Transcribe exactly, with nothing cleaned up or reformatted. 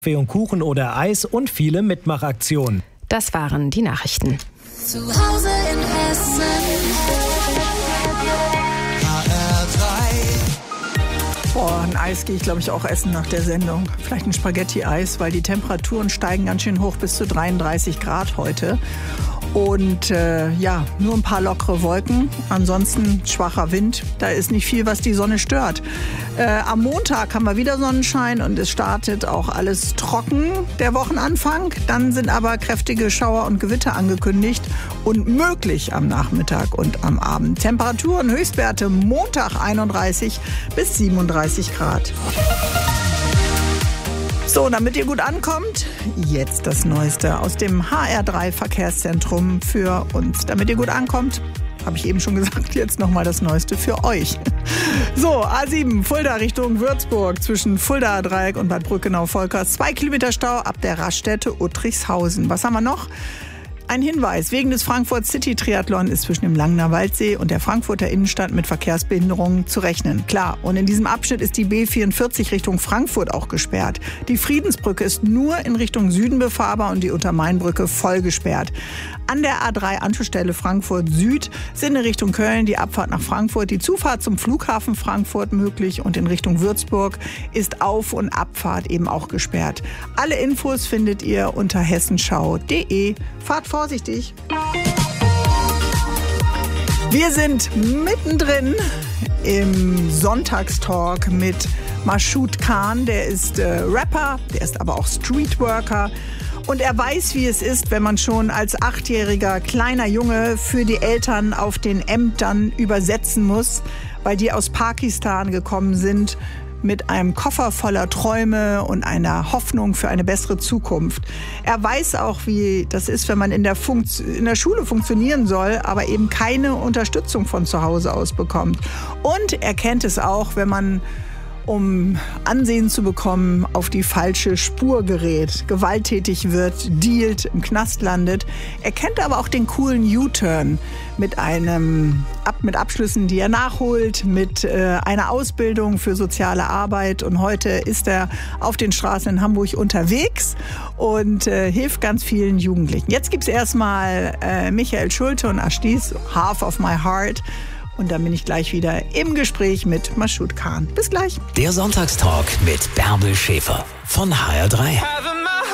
Kaffee und Kuchen oder Eis und viele Mitmachaktionen. Das waren die Nachrichten. Zu Hause in Hessen. H R drei. Boah, ein Eis gehe ich, glaube ich, auch essen nach der Sendung. Vielleicht ein Spaghetti-Eis, weil die Temperaturen steigen ganz schön hoch bis zu dreiunddreißig Grad heute. Und äh, ja, nur ein paar lockere Wolken, ansonsten schwacher Wind. Da ist nicht viel, was die Sonne stört. Äh, am Montag haben wir wieder Sonnenschein und es startet auch alles trocken, der Wochenanfang. Dann sind aber kräftige Schauer und Gewitter angekündigt und möglich am Nachmittag und am Abend. Temperaturen, Höchstwerte Montag einunddreißig bis siebenunddreißig Grad. So, damit ihr gut ankommt, jetzt das Neueste aus dem H R drei Verkehrszentrum für uns. Damit ihr gut ankommt, habe ich eben schon gesagt, jetzt nochmal das Neueste für euch. So, A sieben, Fulda Richtung Würzburg, zwischen Fuldaer Dreieck und Bad Brückenau-Volkers. Zwei Kilometer Stau ab der Raststätte Uttrichshausen. Was haben wir noch? Ein Hinweis, wegen des Frankfurt City Triathlon ist zwischen dem Langener Waldsee und der Frankfurter Innenstadt mit Verkehrsbehinderungen zu rechnen. Klar, und in diesem Abschnitt ist die B vierundvierzig Richtung Frankfurt auch gesperrt. Die Friedensbrücke ist nur in Richtung Süden befahrbar und die Untermainbrücke voll gesperrt. An der A drei Anschlussstelle Frankfurt Süd sind in Richtung Köln die Abfahrt nach Frankfurt, die Zufahrt zum Flughafen Frankfurt möglich und in Richtung Würzburg ist Auf- und Abfahrt eben auch gesperrt. Alle Infos findet ihr unter hessenschau punkt de. Fahrt vorsichtig. Wir sind mittendrin im Sonntagstalk mit Mashoud Khan. Der ist äh, Rapper, der ist aber auch Streetworker. Und er weiß, wie es ist, wenn man schon als achtjähriger kleiner Junge für die Eltern auf den Ämtern übersetzen muss, weil die aus Pakistan gekommen sind mit einem Koffer voller Träume und einer Hoffnung für eine bessere Zukunft. Er weiß auch, wie das ist, wenn man in der, Funkt- in der Schule funktionieren soll, aber eben keine Unterstützung von zu Hause aus bekommt. Und er kennt es auch, wenn man, um Ansehen zu bekommen, auf die falsche Spur gerät, gewalttätig wird, dealt, im Knast landet. Er kennt aber auch den coolen U-Turn mit einem ab mit Abschlüssen, die er nachholt, mit äh, einer Ausbildung für soziale Arbeit. Und heute ist er auf den Straßen in Hamburg unterwegs und äh, hilft ganz vielen Jugendlichen. Jetzt gibt's erstmal äh, Michael Schulte und Ashtis Half of My Heart. Und dann bin ich gleich wieder im Gespräch mit Mashoud Khan. Bis gleich. Der Sonntagstalk mit Bärbel Schäfer von H R drei.